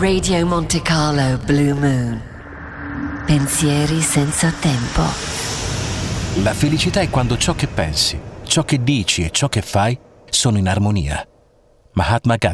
Radio Monte Carlo Blue Moon. Pensieri senza tempo. La felicità è quando ciò che pensi, ciò che dici e ciò che fai sono in armonia. Mahatma Gandhi.